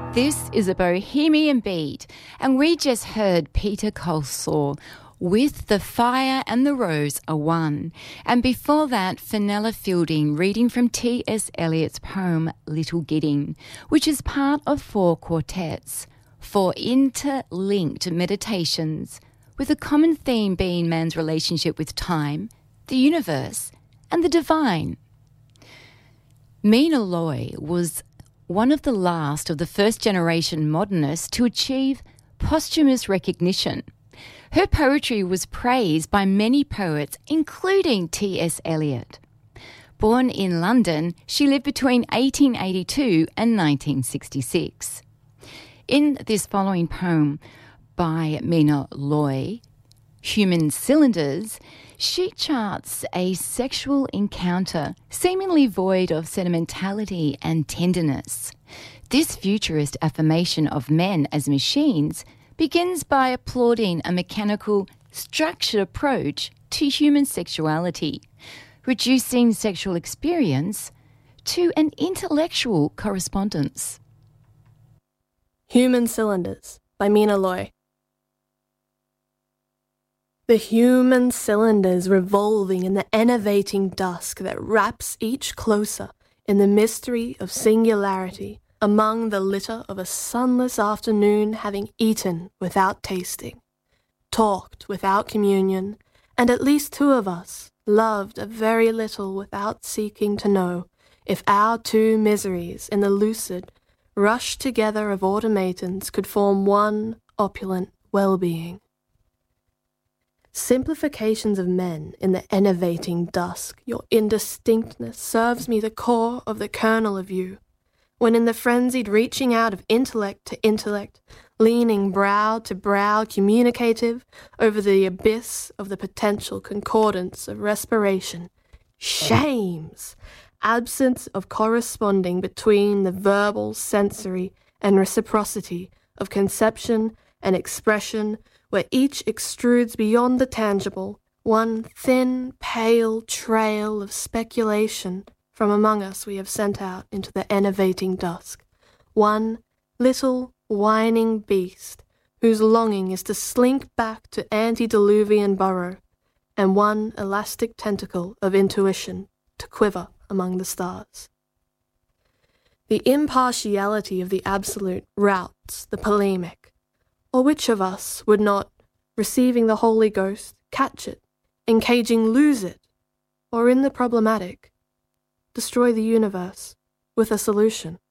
This is a Bohemian Beat, and we just heard Peter Colsaw with The Fire and the Rose Are One. And before that, Fenella Fielding reading from T.S. Eliot's poem Little Gidding, which is part of 4 quartets, 4 interlinked meditations, with a common theme being man's relationship with time, the universe, and the divine. Mina Loy was one of the last of the first-generation modernists to achieve posthumous recognition. Her poetry was praised by many poets, including T.S. Eliot. Born in London, she lived between 1882 and 1966. In this following poem by Mina Loy, Human Cylinders, she charts a sexual encounter seemingly void of sentimentality and tenderness. This futurist affirmation of men as machines begins by applauding a mechanical, structured approach to human sexuality, reducing sexual experience to an intellectual correspondence. Human Cylinders by Mina Loy. The human cylinders revolving in the enervating dusk that wraps each closer in the mystery of singularity, among the litter of a sunless afternoon, having eaten without tasting, talked without communion, and at least 2 of us loved a very little without seeking to know if our 2 miseries in the lucid rush together of automatons could form one opulent well-being. Simplifications of men in the enervating dusk, your indistinctness serves me the core of the kernel of you, when in the frenzied reaching out of intellect to intellect, leaning brow to brow communicative over the abyss of the potential concordance of respiration, shames absence of corresponding between the verbal, sensory, and reciprocity of conception and expression, where each extrudes beyond the tangible one thin, pale trail of speculation from among us we have sent out into the enervating dusk, one little whining beast whose longing is to slink back to antediluvian burrow, and one elastic tentacle of intuition to quiver among the stars. The impartiality of the absolute routs the polemic, or which of us would not, receiving the Holy Ghost, catch it, encaging lose it, or in the problematic, destroy the universe with a solution?